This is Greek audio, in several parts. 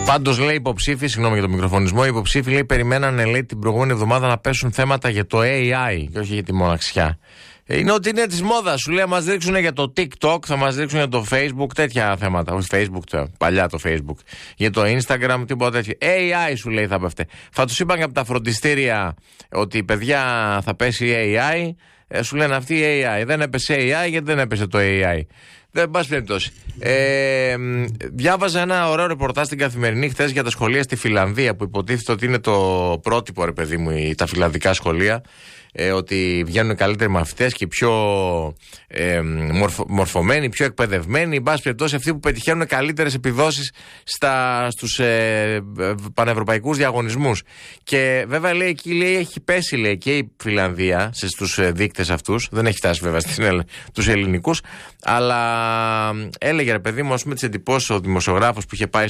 Πάντως λέει υποψήφοι, συγγνώμη για το μικροφωνισμό, οι υποψήφοι λέει περιμένανε λέει την προηγούμενη εβδομάδα να πέσουν θέματα για το AI και όχι για τη μοναξιά. Είναι ότι είναι της μόδας. Σου λέει, μας ρίξουν για το TikTok, θα μας ρίξουν για το Facebook, τέτοια θέματα. Όχι Facebook, παλιά το Facebook. Για το Instagram, τίποτα τέτοιο. AI σου λέει θα πέφτε. Θα τους είπαν και από τα φροντιστήρια ότι παιδιά θα πέσει AI. Σου λένε αυτοί AI. Δεν έπεσε AI γιατί δεν έπεσε το AI. Δεν πάση περιπτώσει. Διάβαζα ένα ωραίο ρεπορτάζ στην Καθημερινή χθες για τα σχολεία στη Φιλανδία που υποτίθεται ότι είναι το πρότυπο, ρε παιδί μου, τα φιλανδικά σχολεία. Ότι βγαίνουν καλύτεροι μαθητές και πιο μορφωμένοι, πιο εκπαιδευμένοι. Εν πάση περιπτώσει, αυτοί που πετυχαίνουν καλύτερες επιδόσεις στους πανευρωπαϊκούς διαγωνισμούς. Και βέβαια λέει εκεί λέει, έχει πέσει λέει, και η Φιλανδία στους δείκτες αυτούς. Δεν έχει φτάσει βέβαια τους ελληνικούς. Αλλά έλεγε ρε παιδί μου, ας πούμε, τις εντυπώσεις ο δημοσιογράφος που είχε πάει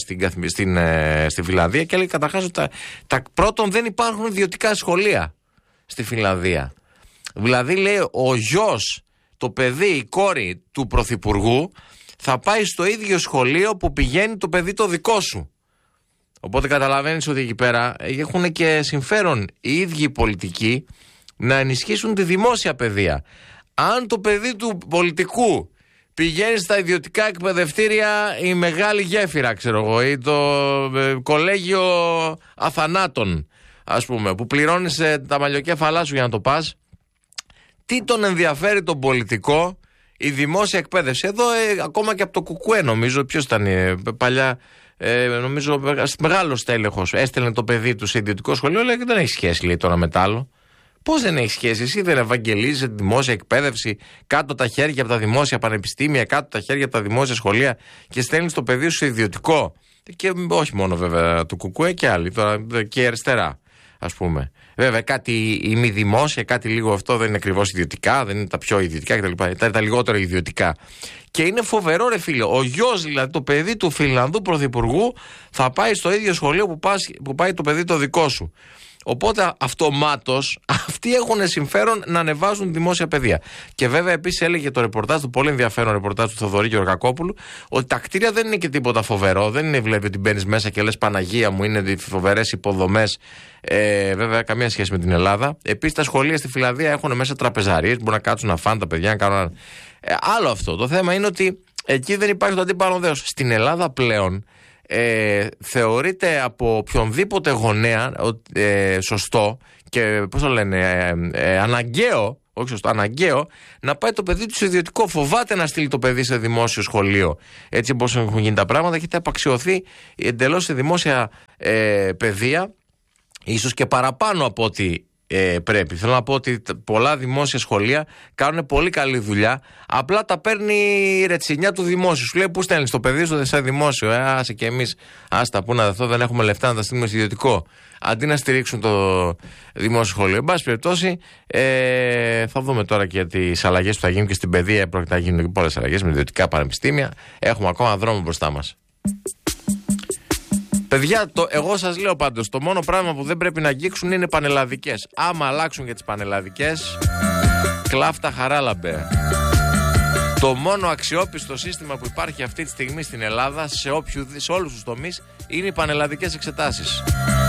στη Φιλανδία και έλεγε καταρχάς ότι πρώτον δεν υπάρχουν ιδιωτικά σχολεία στη Φιλανδία. Δηλαδή λέει ο γιος, το παιδί, η κόρη του πρωθυπουργού θα πάει στο ίδιο σχολείο που πηγαίνει το παιδί το δικό σου. Οπότε καταλαβαίνεις ότι εκεί πέρα έχουν και συμφέρον οι ίδιοι οι πολιτικοί να ενισχύσουν τη δημόσια παιδεία. Αν το παιδί του πολιτικού πηγαίνει στα ιδιωτικά εκπαιδευτήρια, η Μεγάλη Γέφυρα, ξέρω εγώ, ή το κολέγιο Αθανάτων, ας πούμε, που πληρώνεις τα μαλλιοκέφαλά σου για να το πας, τι τον ενδιαφέρει τον πολιτικό η δημόσια εκπαίδευση? Εδώ ακόμα και από το Κουκουέ νομίζω, ποιος ήταν παλιά, νομίζω μεγάλος τέλεχος έστελνε το παιδί του σε ιδιωτικό σχολείο, λέει δεν έχει σχέση λέει τώρα με τ' άλλο. Πώς δεν έχει σχέση? Εσύ δεν ευαγγελίζεις τη δημόσια εκπαίδευση, κάτω τα χέρια από τα δημόσια πανεπιστήμια, κάτω τα χέρια από τα δημόσια σχολεία και στέλνεις το παιδί σου σε ιδιωτικό? Και όχι μόνο βέβαια του Κουκουέ και άλλοι, τώρα και αριστερά, ας πούμε. Βέβαια κάτι ημιδημόσια, κάτι λίγο αυτό δεν είναι ακριβώς ιδιωτικά, δεν είναι τα πιο ιδιωτικά κτλ. Τα λιγότερο ιδιωτικά. Και είναι φοβερό ρε φίλε, ο γιος δηλαδή, το παιδί του Φιλανδού πρωθυπουργού θα πάει στο ίδιο σχολείο που πάει το παιδί το δικό σου. Οπότε αυτομάτως αυτοί έχουν συμφέρον να ανεβάζουν δημόσια παιδεία. Και βέβαια επίσης έλεγε το ρεπορτάζ, το πολύ ενδιαφέρον ρεπορτάζ του Θοδωρή Γεωργακόπουλου, ότι τα κτίρια δεν είναι και τίποτα φοβερό. Δεν είναι, βλέπει ότι μπαίνεις μέσα και λες Παναγία μου, είναι φοβερές υποδομές. Βέβαια, καμία σχέση με την Ελλάδα. Επίσης τα σχολεία στη Φιλανδία έχουν μέσα τραπεζαρίες, μπορούν να κάτσουν να φάνε τα παιδιά, να κάνουν. Άλλο αυτό. Το θέμα είναι ότι εκεί δεν υπάρχει το αντίπαλο δέος. Στην Ελλάδα πλέον. Θεωρείται από οποιονδήποτε γονέα σωστό και πώς το λένε αναγκαίο, όχι σωστό, αναγκαίο να πάει το παιδί του σε ιδιωτικό. Φοβάται να στείλει το παιδί σε δημόσιο σχολείο. Έτσι όπως έχουν γίνει τα πράγματα, έχετε απαξιωθεί εντελώς σε δημόσια παιδεία, ίσως και παραπάνω από ό,τι πρέπει. Θέλω να πω ότι πολλά δημόσια σχολεία κάνουν πολύ καλή δουλειά. Απλά τα παίρνει η ρετσινιά του δημόσιου. Σου λέει πού στέλνεις το παιδί σου σε δημόσιο. Άσε και εμείς. Άστα πού να δεθώ, δεν έχουμε λεφτά να τα στείλουμε σε ιδιωτικό. Αντί να στηρίξουν το δημόσιο σχολείο. Εν πάση περιπτώσει, θα δούμε τώρα και τις αλλαγές που θα γίνουν και στην παιδεία. Πρόκειται να γίνουν και πολλές αλλαγές με ιδιωτικά πανεπιστήμια. Έχουμε ακόμα δρόμο μπροστά μας. Παιδιά, εγώ σας λέω πάντως, το μόνο πράγμα που δεν πρέπει να αγγίξουν είναι πανελλαδικές. Άμα αλλάξουν για τις πανελλαδικές, κλάφτα χαράλαμπε. Το μόνο αξιόπιστο σύστημα που υπάρχει αυτή τη στιγμή στην Ελλάδα, σε όλους τους τομείς, είναι οι πανελλαδικές εξετάσεις.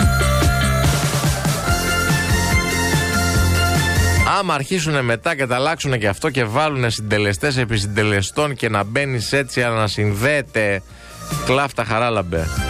Άμα αρχίσουν μετά και τα αλλάξουν και αυτό και βάλουν συντελεστές επί συντελεστών και να μπαίνεις έτσι, να συνδέεται, κλάφτα χαράλαμπε.